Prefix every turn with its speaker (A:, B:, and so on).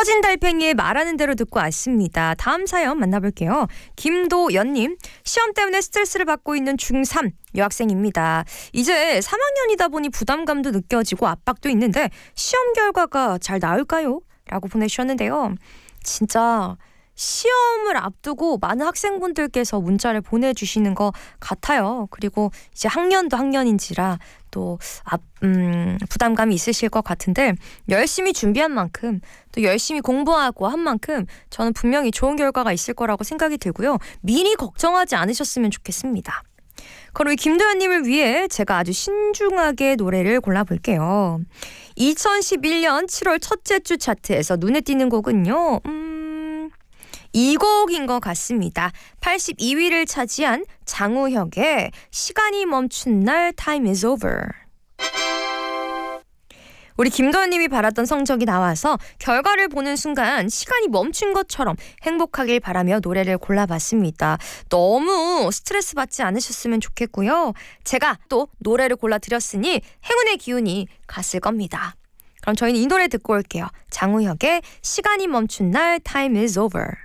A: 터진 달팽이의 말하는 대로 듣고 왔습니다. 다음 사연 만나볼게요. 김도연님, 시험 때문에 스트레스를 받고 있는 중3 여학생입니다. 이제 3학년이다 보니 부담감도 느껴지고 압박도 있는데 시험 결과가 잘 나올까요? 라고 보내주셨는데요. 진짜 시험을 앞두고 많은 학생분들께서 문자를 보내주시는 것 같아요. 그리고 이제 학년도 학년인지라 또 부담감이 있으실 것 같은데 열심히 준비한 만큼 또 열심히 공부하고 한 만큼 저는 분명히 좋은 결과가 있을 거라고 생각이 들고요. 미리 걱정하지 않으셨으면 좋겠습니다. 그럼 이 김도연님을 위해 제가 아주 신중하게 노래를 골라볼게요. 2011년 7월 첫째 주 차트에서 눈에 띄는 곡은요. 이 곡인 것 같습니다. 82위를 차지한 장우혁의 시간이 멈춘 날 Time is over. 우리 김도연님이 바랐던 성적이 나와서 결과를 보는 순간 시간이 멈춘 것처럼 행복하길 바라며 노래를 골라봤습니다. 너무 스트레스 받지 않으셨으면 좋겠고요. 제가 또 노래를 골라드렸으니 행운의 기운이 갔을 겁니다. 그럼 저희는 이 노래 듣고 올게요. 장우혁의 시간이 멈춘 날 Time is over.